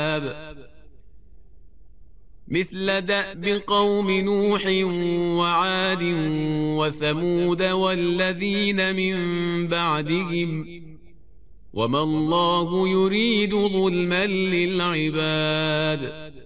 مثل دأب قوم نوح وعاد وثمود والذين من بعدهم وما الله يريد ظلما للعباد